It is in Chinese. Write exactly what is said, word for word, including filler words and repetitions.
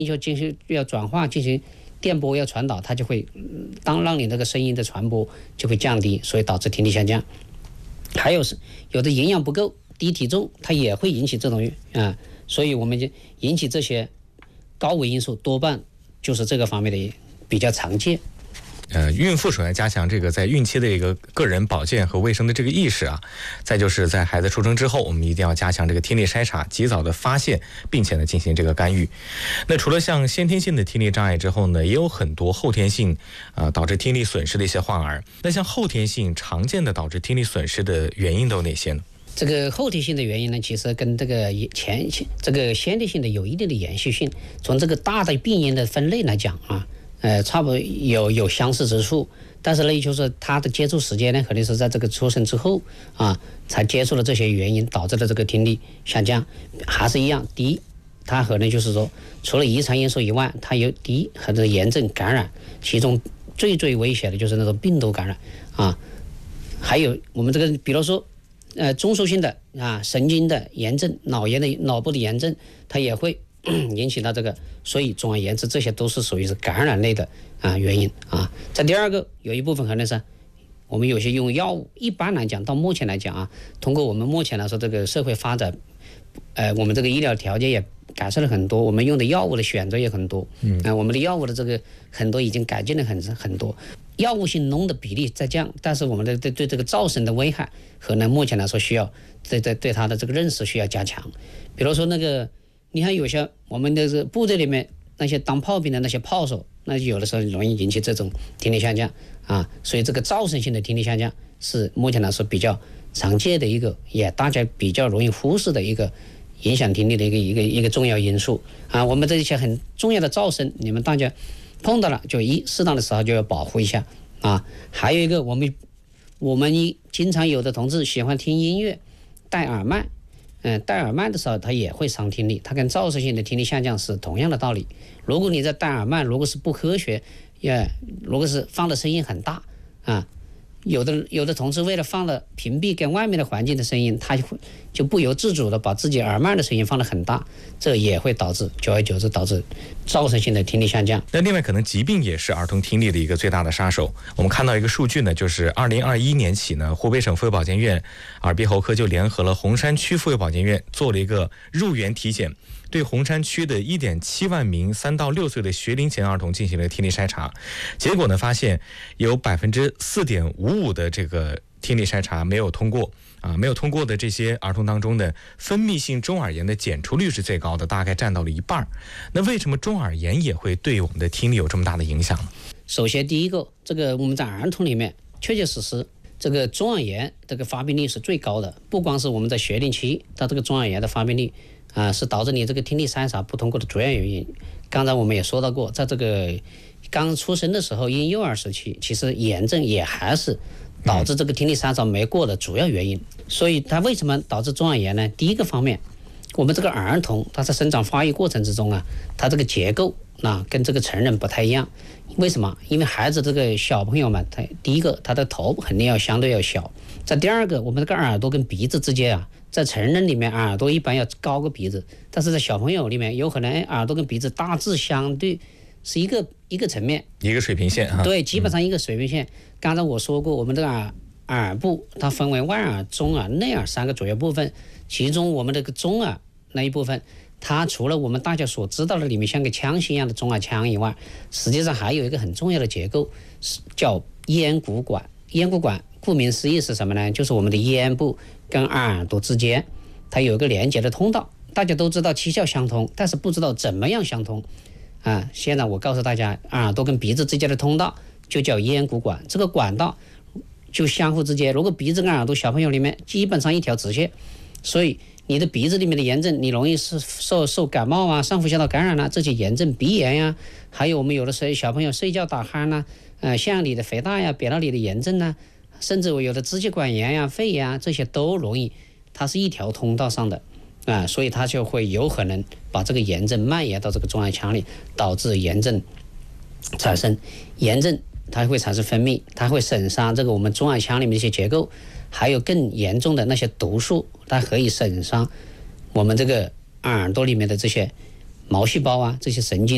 就进行要转化，进行电波要传导，它就会当让你那个声音的传播就会降低，所以导致听力下降。还有是有的营养不够、低体重，它也会引起这种啊，所以我们就引起这些高危因素，多半就是这个方面的比较常见。 呃，孕妇首先加强这个在孕期的一个个人保健和卫生的这个意识啊，再就是在孩子出生之后，我们一定要加强这个听力筛查，及早的发现，并且呢进行这个干预。那除了像先天性的听力障碍之后呢，也有很多后天性啊、呃、导致听力损失的一些患儿。那像后天性常见的导致听力损失的原因都有哪些呢？ 这个后天性的原因呢，其实跟这个前这个先天性的有一定的延续性。从这个大的病因的分类来讲啊。呃，差不多有有相似之处，但是呢，就是他的接触时间呢，肯定是在这个出生之后啊，才接触了这些原因导致的这个听力下降，还是一样。第一，它可能就是说，除了遗传因素以外，它有第一和这个炎症感染，其中最最危险的就是那种病毒感染啊，还有我们这个，比如说，呃，中枢性的啊神经的炎症、脑炎的脑部的炎症，它也会。引起到这个，所以总而言之，这些都是属于是感染类的啊原因啊。在第二个，有一部分可能是我们有些用药物，一般来讲，到目前来讲啊，通过我们目前来说这个社会发展，呃，我们这个医疗条件也改善了很多，我们用的药物的选择也很多，嗯，啊、呃，我们的药物的这个很多已经改进了很很多，药物性脓的比例在降，但是我们的对对这个噪声的危害，可能目前来说需要对对对它的这个认识需要加强，比如说那个。你看，有些我们的这部队里面那些当炮兵的那些炮手，那有的时候容易引起这种听力下降啊，所以这个噪声性的听力下降是目前来说比较常见的一个，也大家比较容易忽视的一个影响听力的一个一个一个重要因素啊。我们这些很重要的噪声，你们大家碰到了，就一适当的时候就要保护一下啊。还有一个，我们我们一经常有的同志喜欢听音乐，戴耳麦。嗯，戴耳麦的时候，它也会伤听力，它跟噪声性的听力下降是同样的道理。如果你在戴耳麦，如果是不科学，也如果是放的声音很大啊，有的有的同志为了放了屏蔽跟外面的环境的声音，他就会就不由自主的把自己耳麦的声音放得很大，这也会导致久而久之导致噪声性的听力下降。 那另外可能疾病也是儿童听力的一个最大的杀手。我们看到一个数据呢，就是二零二一年起呢，湖北省妇幼保健院耳鼻喉科就联合了洪山区妇幼保健院做了一个入园体检，对洪山区的 一点七万名三到六岁的学龄前儿童进行了听力筛查，结果呢发现有 百分之四点五五 的这个听力筛查没有通过啊，没有通过的这些儿童当中呢，分泌性中耳炎的检出率是最高的，大概占到了一半。那为什么中耳炎也会对我们的听力有这么大的影响呢？ 首先第一个，这个我们在儿童里面确确实实这个中耳炎这个发病率是最高的，不光是我们在学龄期，它这个中耳炎的发病率啊、呃，是导致你这个听力筛查不通过的主要原因。刚才我们也说到过，在这个刚出生的时候，婴幼儿时期，其实炎症也还是导致这个听力筛查没过的主要原因。所以它为什么导致中耳炎呢？第一个方面，我们这个儿童他在生长发育过程之中啊，他这个结构那跟这个成人不太一样。为什么？因为孩子这个小朋友们，他第一个他的头肯定要相对要小，在第二个我们这个耳朵跟鼻子之间啊，在成人里面耳朵一般要高个鼻子，但是在小朋友里面有可能耳朵跟鼻子大致相对是一个一个层面， 一个水平线啊。 对，基本上一个水平线。嗯、刚才我说过，我们这个耳耳部它分为外耳、中耳、内耳三个主要部分，其中我们这个中耳那一部分，它除了我们大家所知道的里面像个腔型一样的中耳腔以外，实际上还有一个很重要的结构，叫咽鼓管。咽鼓管顾名思义是什么呢？就是我们的咽部跟耳朵之间，它有一个连接的通道。大家都知道七窍相通，但是不知道怎么样相通啊。现在我告诉大家，耳朵跟鼻子之间的通道就叫咽鼓管。这个管道就相互之间，如果鼻子跟耳朵小朋友里面基本上一条直线，所以你的鼻子里面的炎症，你容易是受受感冒啊、上呼吸道感染啊这些炎症，鼻炎呀、啊，还有我们有的时候小朋友睡觉打鼾呐、啊，呃，像里的肥大呀、扁桃里的炎症呐、啊，甚至我有的支气管炎呀、肺炎啊，这些都容易，它是一条通道上的啊，所以它就会有可能把这个炎症蔓延到这个中耳腔里，导致炎症产生。炎症它会产生分泌，它会损伤这个我们中耳腔里面的一些结构。还有更严重的那些毒素，它可以损伤我们这个耳朵里面的这些毛细胞啊，这些神经。